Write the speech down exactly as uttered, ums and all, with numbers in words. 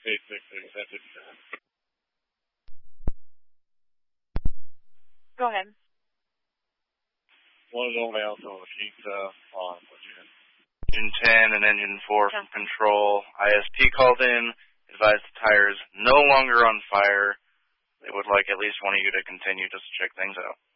eight six six, that's it. Go ahead. One is only also the sheet uh, on what you had. Engine ten and engine four from control. I S P called in, advised the tires no longer on fire. They would like at least one of you to continue just to check things out.